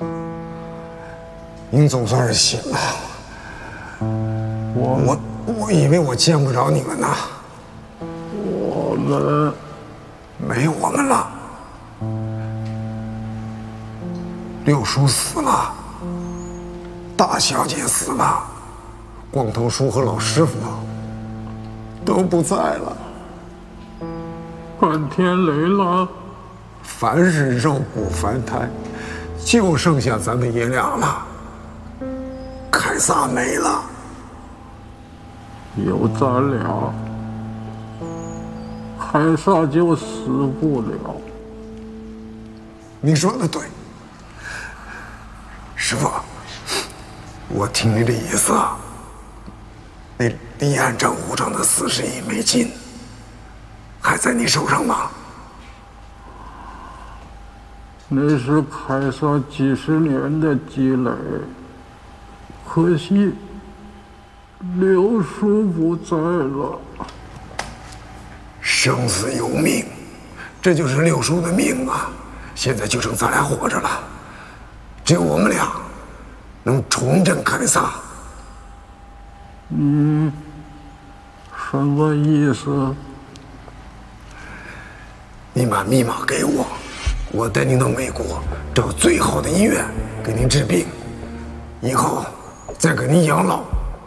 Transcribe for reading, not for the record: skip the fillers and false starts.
您总算是醒了。我以为我见不着你们呢。 我们没有我们了。六叔死了，大小姐死了，光头叔和老师傅都不在了。 半天雷了， 凡是肉骨凡胎，就剩下咱们爷俩了。凯撒没了， 有咱俩，凯撒就死不了。 你说的对，师傅，我听你的意思，那立案账户上的40亿美金还在你手上吗？ 那是凯撒几十年的积累，可惜刘叔不在了。 生死有命，这就是六叔的命啊！现在就剩咱俩活着了，只有我们俩能重振凯撒。 什么意思？ 你把密码给我，我带您到美国找最好的医院给您治病，以后再给您养老。